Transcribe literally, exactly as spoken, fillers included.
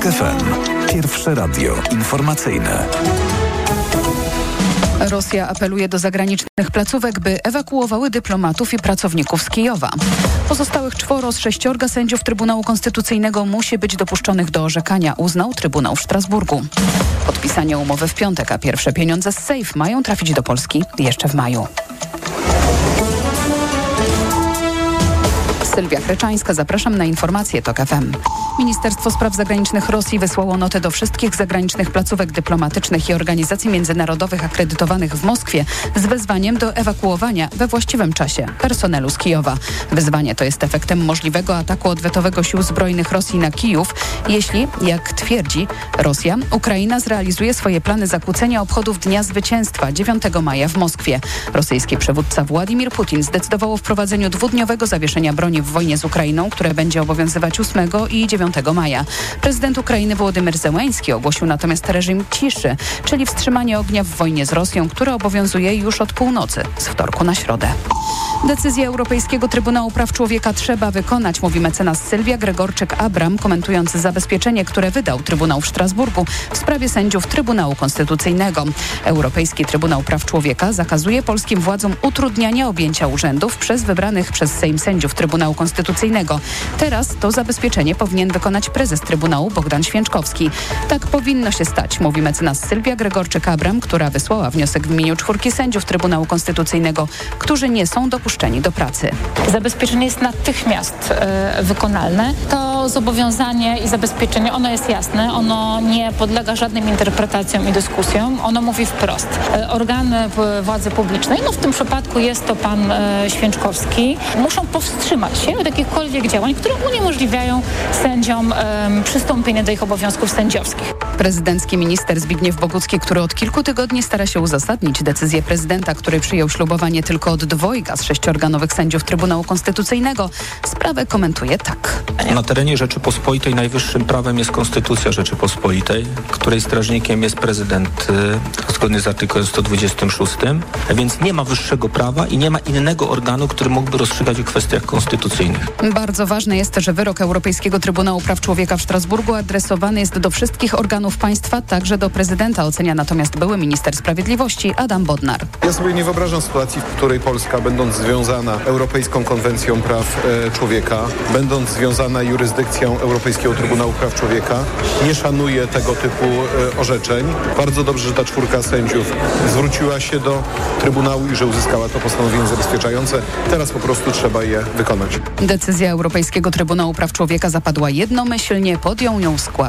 F M. Pierwsze radio informacyjne. Rosja apeluje do zagranicznych placówek, by ewakuowały dyplomatów i pracowników z Kijowa. Pozostałych czworo z sześciorga sędziów Trybunału Konstytucyjnego musi być dopuszczonych do orzekania, uznał Trybunał w Strasburgu. Podpisanie umowy w piątek, a pierwsze pieniądze z Safe mają trafić do Polski jeszcze w maju. Sylwia Kreczańska, zapraszam na informacje TOK F M. Ministerstwo Spraw Zagranicznych Rosji wysłało notę do wszystkich zagranicznych placówek dyplomatycznych i organizacji międzynarodowych akredytowanych w Moskwie z wezwaniem do ewakuowania we właściwym czasie personelu z Kijowa. Wyzwanie to jest efektem możliwego ataku odwetowego sił zbrojnych Rosji na Kijów, jeśli, jak twierdzi Rosja, Ukraina zrealizuje swoje plany zakłócenia obchodów Dnia Zwycięstwa dziewiątego maja w Moskwie. Rosyjski przywódca Władimir Putin zdecydował o wprowadzeniu dwudniowego zawieszenia broni w wojnie z Ukrainą, które będzie obowiązywać ósmego i dziewiątego maja. Prezydent Ukrainy Wołodymyr Zełenski ogłosił natomiast reżim ciszy, czyli wstrzymanie ognia w wojnie z Rosją, które obowiązuje już od północy, z wtorku na środę. Decyzję Europejskiego Trybunału Praw Człowieka trzeba wykonać, mówi mecenas Sylwia Gregorczyk-Abram, komentując zabezpieczenie, które wydał Trybunał w Strasburgu w sprawie sędziów Trybunału Konstytucyjnego. Europejski Trybunał Praw Człowieka zakazuje polskim władzom utrudniania objęcia urzędów przez wybranych przez Sejm sędziów Trybunału Konstytucyjnego. Teraz to zabezpieczenie powinien wykonać prezes Trybunału Bogdan Święczkowski. Tak powinno się stać, mówi mecenas Sylwia Gregorczyk-Abram, która wysłała wniosek w imieniu czwórki sędziów Trybunału Konstytucyjnego, którzy nie są dopuszczeni do pracy. Zabezpieczenie jest natychmiast y, wykonalne. To zobowiązanie i zabezpieczenie, ono jest jasne, ono nie podlega żadnym interpretacjom i dyskusjom. Ono mówi wprost. Y, organy władzy publicznej, no w tym przypadku jest to pan y, Święczkowski, muszą powstrzymać się od jakichkolwiek działań, które uniemożliwiają sędziom y, przystąpienie do ich obowiązków sędziowskich. Prezydencki minister Zbigniew Bogucki, który od kilku tygodni stara się uzasadnić decyzję prezydenta, który przyjął ślubowanie tylko od dwojga z sześciorga nowych sędziów Trybunału Konstytucyjnego, sprawę komentuje tak. Na terenie Rzeczypospolitej najwyższym prawem jest Konstytucja Rzeczypospolitej, której strażnikiem jest prezydent y, zgodnie z artykułem sto dwudziestym szóstym, więc nie ma wyższego prawa i nie ma innego organu, który mógłby rozstrzygać o kwestiach konstytucyjnych. Bardzo ważne jest, że wyrok Europejskiego Trybunału Praw Człowieka w Strasburgu adresowany jest do wszystkich organów państwa, także do prezydenta, ocenia natomiast były minister sprawiedliwości Adam Bodnar. Ja sobie nie wyobrażam sytuacji, w której Polska, będąc związana Europejską Konwencją Praw e, Człowieka, będąc związana jurysdykcją Europejskiego Trybunału Praw Człowieka, nie szanuje tego typu e, orzeczeń. Bardzo dobrze, że ta czwórka sędziów zwróciła się do Trybunału i że uzyskała to postanowienie zabezpieczające. Teraz po prostu trzeba je wykonać. Decyzja Europejskiego Trybunału Praw Człowieka zapadła jednomyślnie, podjął ją skład